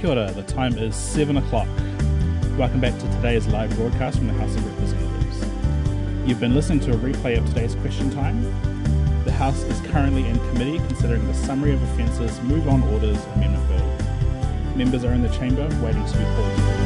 Kia ora, the time is 7 o'clock. Welcome back to today's live broadcast from the House of Representatives. You've been listening to a replay of today's question time. The House is currently in committee considering the Summary of Offences Move On Orders Amendment Bill. Members are in the chamber waiting to be called.